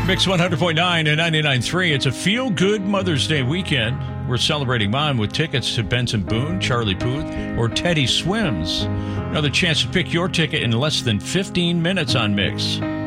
Mix 100.9 and 99.3. It's a feel-good Mother's Day weekend. We're celebrating Mom with tickets to Benson Boone, Charlie Puth, or Teddy Swims. Another chance to pick your ticket in less than 15 minutes on Mix.